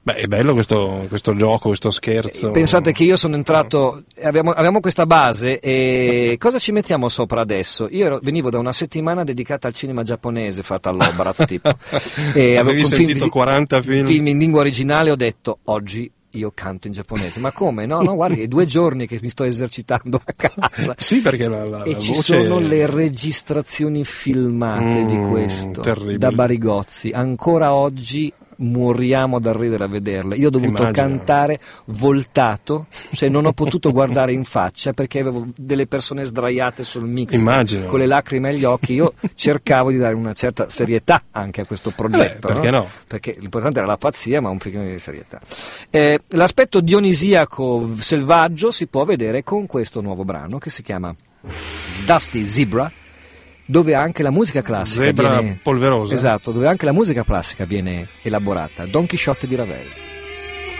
Beh, è bello questo gioco, questo scherzo. Pensate che io sono entrato, abbiamo questa base e cosa ci mettiamo sopra adesso? Venivo da una settimana dedicata al cinema giapponese fatta all'Obraz tipo. E avevi sentito 40 film in lingua originale, ho detto oggi io canto in giapponese. Ma come? No, guardi, è 2 giorni che mi sto esercitando a casa. Sì, perché la ci voce... sono le registrazioni filmate di questo, terribile. da Barigozzi. Ancora oggi moriamo dal ridere a vederle. Io ho dovuto cantare voltato, cioè non ho potuto guardare in faccia perché avevo delle persone sdraiate sul mix con le lacrime agli occhi. Io cercavo di dare una certa serietà anche a questo progetto, perché no? Perché l'importante era la pazzia, ma un pochino di serietà. L'aspetto dionisiaco selvaggio si può vedere con questo nuovo brano che si chiama Dusty Zebra, dove anche la musica classica polverosa. Esatto, dove anche la musica classica viene elaborata. Don Chisciotte di Ravel.